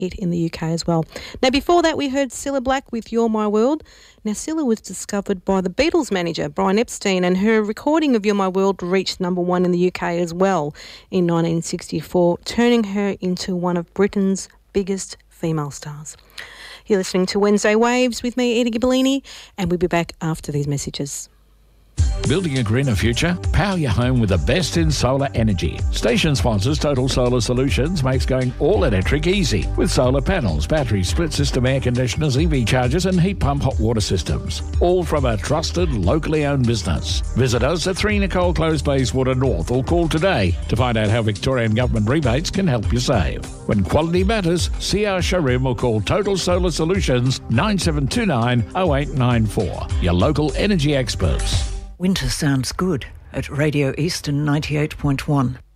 it in the UK as well. Now, before that, we heard Cilla Black with You're My World. Now, Cilla was discovered by the Beatles manager, Brian Epstein, and her recording of You're My World reached number one in the UK as well in 1964, turning her into one of Britain's biggest female stars. You're listening to Wednesday Waves with me, Edie Ghiberlini, and we'll be back after these messages. Building a greener future? Power your home with the best in solar energy. Station sponsors Total Solar Solutions makes going all electric easy with solar panels, batteries, split system air conditioners, EV chargers and heat pump hot water systems. All from a trusted, locally owned business. Visit us at 3 Nicole Close, Bayswater North or call today to find out how Victorian government rebates can help you save. When quality matters, see our showroom or call Total Solar Solutions 9729 0894. Your local energy experts. Winter sounds good at Radio Eastern 98.1.